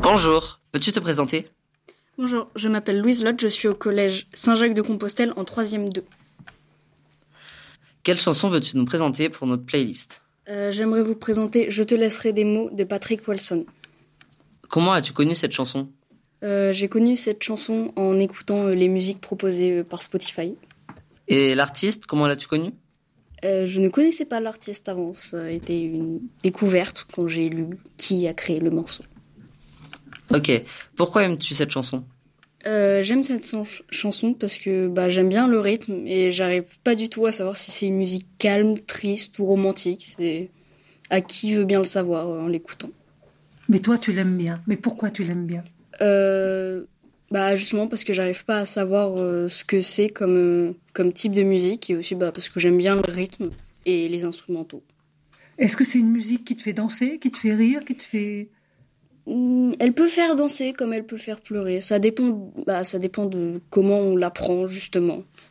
Bonjour, peux-tu te présenter? Bonjour, je m'appelle Louise Lotte, je suis au collège Saint-Jacques-de-Compostelle en 3e 2. Quelle chanson veux-tu nous présenter pour notre playlist? J'aimerais vous présenter Je te laisserai des mots de Patrick Wilson. Comment as-tu connu cette chanson? J'ai connu cette chanson en écoutant les musiques proposées par Spotify. Et l'artiste, comment l'as-tu connu? Je ne connaissais pas l'artiste avant, ça a été une découverte quand j'ai lu qui a créé le morceau. Ok, pourquoi aimes-tu cette chanson? J'aime cette chanson parce que j'aime bien le rythme et j'arrive pas du tout à savoir si c'est une musique calme, triste ou romantique. C'est à qui veut bien le savoir en l'écoutant. Mais toi, tu l'aimes bien. Mais pourquoi tu l'aimes bien? Justement parce que j'arrive pas à savoir ce que c'est comme type de musique et aussi parce que j'aime bien le rythme et les instrumentaux. Est-ce que c'est une musique qui te fait danser, qui te fait rire, qui te fait... Elle peut faire danser comme elle peut faire pleurer. Ça dépend de comment on l'apprend justement.